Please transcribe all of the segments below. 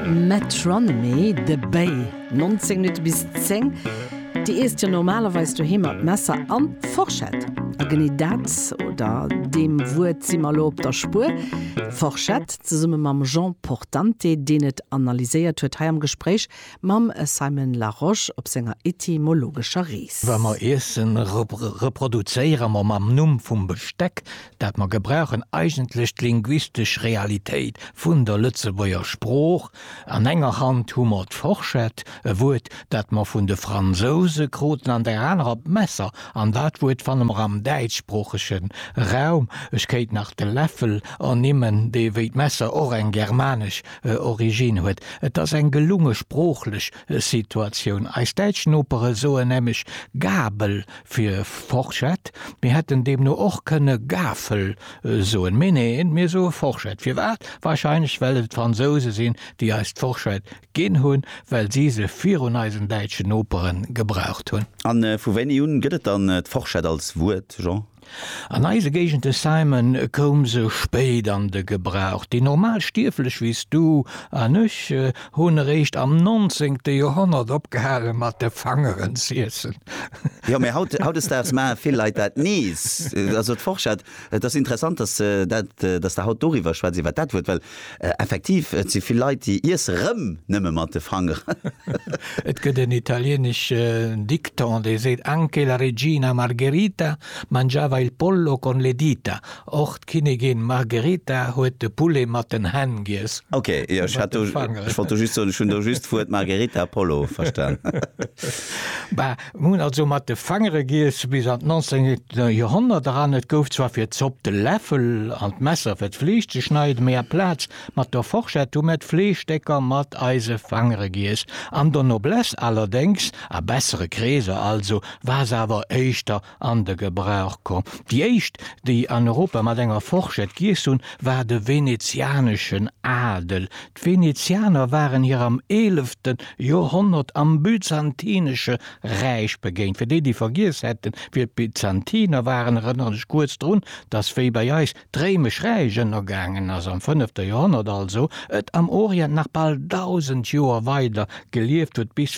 Metronomy de Bay 19 Minuten bis 10. Die ist ja normalerweise du immer Messer an Forschett. Agnidat oder dem Wort si mal op der Spur. Forschett zusammen mam Jean Portante, den et analysiert huet am Gespräch mam Simon Laroche op senger etymologischer Ries. Wenn man essen reproduzieren man am Numm vum Besteck, dat man gebrauchen eigentlich linguistisch Realität vun der Lützeburger Spruch. An enger Hand hummer Forschett, Wort, dat man vun de Franzose kroten an der anderen Messer, an dat Wort van dem am deitsprochischen Raum. Es geht nach de Löffel annehmen, de wie Messer auch ein germanisch Origin huet. Das ein gelungen spruchlich Situation. Als deutschen Opere so nämlich Gabel für Forschett. Wir hätten dem nur auch keine Gafel so ein Mine mir so Forschett. Für was? Wahrscheinlich, weil es Franzose sind, die als Forschett gehen hun, weil diese 34 deutschen Operen gebraucht hun. An vu wenn Joen gëtt dann Forschett als Wort, Jean? An eise Gegend Simon kom se spéit an de Gebrauch. Die normal stierflech wiest du anch hunn recht am 19. Jahrhundert opgehaare mat de Fangeren siessen. Ja mé haut ders ma viel Leiit dat nies. Also Forschat, das interessant, dass der Haut doriwer schwa iwwer dat huet, well effektiv sie viel Leiit die iers Rëm nëmme mat de Fanger. Et gëtt den italienisch Dikton, de seet anche la regina Margherita mangiava il pollo con le dita. Ocht Kinigin Margherita huet de Pulle mat den Hän gies. Okay, ja, ich wollte just vor Margherita Polo verstanden. Mun also mat de Fangere gies bis an 19. Jahrhundert daran, et gouf zwar fir zopp de Löffel an d Messer fir d'Fleech ze schneiden mehr Platz, mat der Forschett met Fleechstecker mat eise Fangere gies. An der Noblesse allerdings a bessere Kräse also was awer eichter an de Gebrauch kom. Die Echt, die an Europa mat enger Forschett gies hun, war de venezianischen Adel. Die Venezianer waren hier am 11. Jahrhundert am byzantinische Reich begéint. Für die vergiss hätten, wir Byzantiner waren erinnerlich kurz drun, dass wir bei Eis dreimesch Reichen ergangen, also am 5. Jahrhundert also, et am Orient nach bald 1000 Jahre weiter gelieft wird bis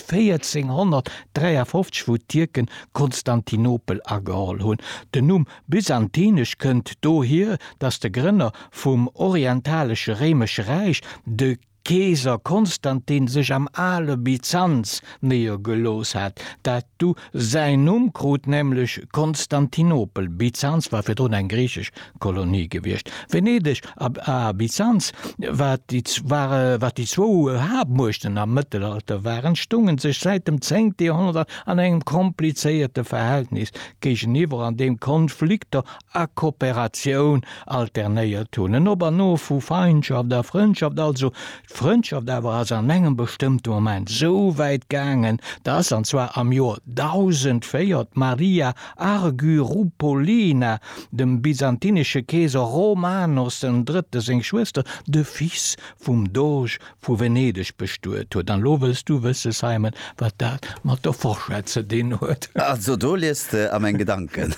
1453, wo Türken Konstantinopel agehol hun. Den Numm byzantinisch könnt do hier, dass der Gründer vom orientalische Römische Reich de Kaiser Konstantin sich am alle Byzanz näher gelos hat, dat du sein Umkrut nämlich Konstantinopel. Byzanz war für eine griechische Kolonie gewirrscht. Venedig, Byzanz, was die zwei haben mussten am Mittelalter waren, stungen sich seit dem 10. Jahrhundert an einem komplizierten Verhältnis gegenüber an dem Konflikte a Kooperation alterniert tun. Aber nur von Feindschaft, der Freundschaft, also Freundschaft war als an engem bestimmten Moment so weit gegangen, dass an zwar am Jahr 1004 Maria Argyropolina dem byzantinische Kaiser Romanos III. Seng Schwester de Fils vom Doge vu Venedig bestuert huet. Dann lo willst du wisse Simon, wat dat mat der Vorschwätze den huet. Also du liest am en Gedanken.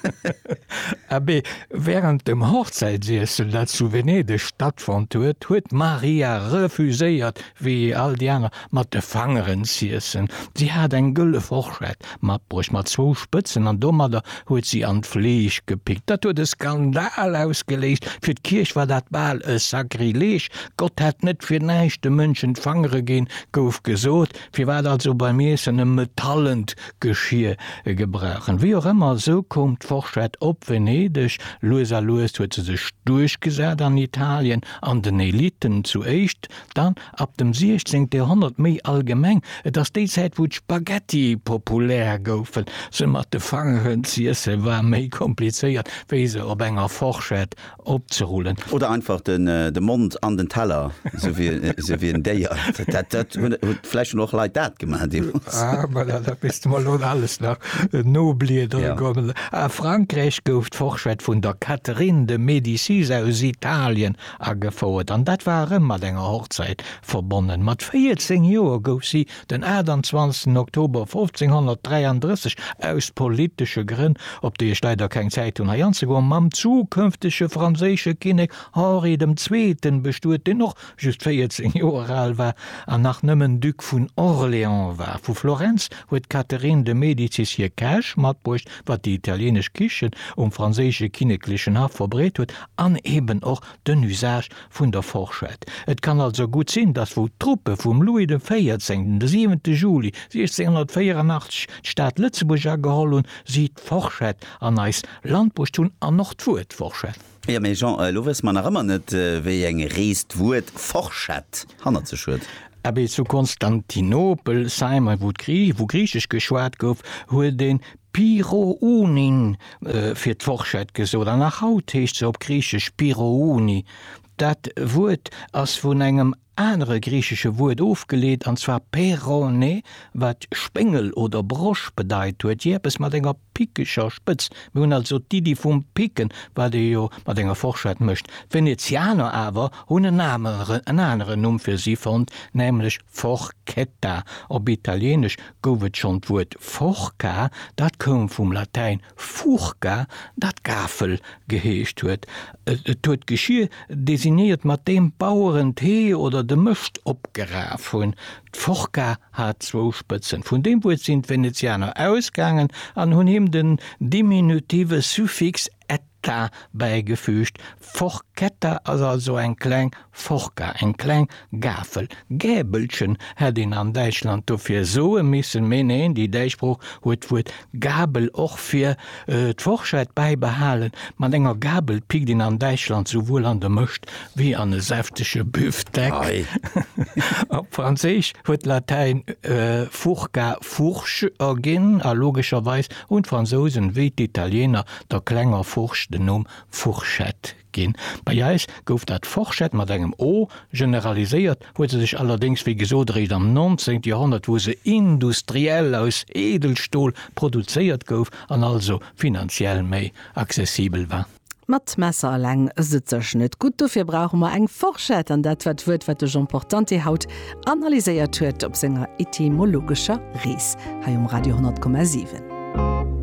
Aber während dem Hochzeitsessel dat zu Venedig stattfand huet Maria refuséiert wie all die anderen mat de Fangeren siessen. Sie hat ein gülle Forschwert, mat bruch mat 2 Spitzen an Dommerder huet sie an Fleisch gepickt. Dat huet de Skandal ausgelegt. Für d' Kirch war dat bal e Sakrileg. Gott hat net fir neichte Mënschen Fangere gin gouf gesot. Wie war also bei mir se metallend Geschirr gebrauchen. Wie auch immer so kommt Forschwert op Venedig. Louis huet ze sech durchgesät an Italien an den Eliten zuéischt. Dann ab dem 16. Jahrhundert méi allgemeng, dats die Zeit wo Spaghetti populär goufen, se mat de Fangeren Ziese war méi kompliziert, wie se op enger Forschett opzerulen. Oder einfach den Mund an den Teller, so wie en Déier. Dat huetläch noch Leiit dat gemacht. Aber da bist mal alles nach Noblier kommen. A Frankreich gouft Forschwett vun der Catherine de Médicis aus Italien agefoert. An dat war immer enger Hochzeit verbonnen. Mat 14 Joer gouf sie den 21. Oktober 1533 aus politische Grinn, op de ich leider kein Zeit hun Janze go mam zukünftige franzésche Kinig Henri II. Bestuet, den noch just 14 Joer alt war, an nach nëmmen Duc vun Orléans war. Vu Florenz huet Catherine de Medicis hier Cash matbrucht, wat die italienisch Kichen franzésche kineglichen Haft verbret huet, an eben och den Usage vun der Forschheit. Et kann also gut sinn, dass wo Truppe vum Louis de Feiertzenken de 7. Juli 1684 Staat Lützeburg gehollen, sieht Forschheit an eis Landbrucht hun an noch d'Wuet Forschheit. Ja, méi Jean, lowes man ëmmer net wéi eng Reest Wuet Forschat hanner ze schut. Aber zu Konstantinopel Simon wo griechisch geschwart gouf, huet den Pirounin fir d'Forschheit gesot an nach Haut hecht op griechisch Pirouni. Dat Wut ass vun engem andere griechische Wort aufgelegt, und zwar Perone, wat Spengel oder Brosch bedeit huet. Jepes mat enger pikischer Spitz, hun also die vum Piken, wat de jo mat enger Forschheit mcht. Venezianer aber hun en anderen Numm für sie fand, nämlich Forchetta. Op Italienisch gowet schon Wort Forca, dat kom vum Latein Furca, dat Gafel geheescht huet. Huet Geschirr designiert mat dem Bauern Tee oder de Mëcht opgeraf hun. Forca hat 2 Spitzen. Von dem Wort sind Venezianer ausgangen, an hun ihm den diminutive Suffix etta beigefügt. Forchetta, also ein klein Forca, ein klein Gafel. Gäbelchen hat ihn an Deutschland dafür so müssen meinen, die Deutschspruch wird Gabel auch für die Forschheit beibehalen. Man enger Gabel piegt ihn an Deutschland sowohl an der Möcht wie an der säftische Büfteck. Auf Französisch wird Latein Furca Furche ergehen, logischerweise, und Franzosen wie die Italiener der kleiner Furch den Namen Fourchette gehen. Bei Jais gouf dat Forschett mat engem O generalisiert, huet sich allerdings wie gesodreet am 19. Jahrhundert, wo se industriell aus Edelstohl produziert gouf, an also finanziell méi zesibel war. Mat Messer lang sitzech net gut, dofir brauchen wir eng Forschett an dat wat wat importante Haut analyseiert huet op senger etymologischer Ries. Ha Radio 10,7.